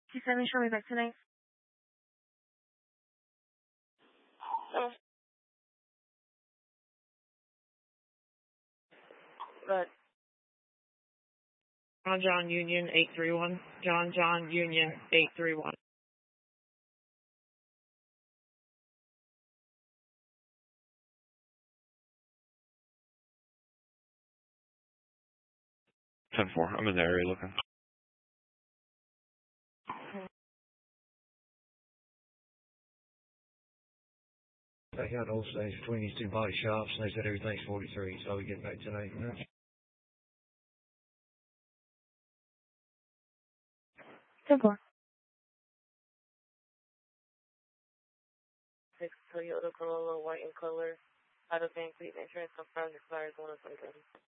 2-7, show me back tonight. But John Union 831. John Union 831. I'm in the area looking. They got all stays between these two body shops, and they said everything's 43, so we get back tonight. 10-4. 6 Toyota Corolla, white in color. Out of Van Cleveland, insurance confirmed expires 1 of 2020.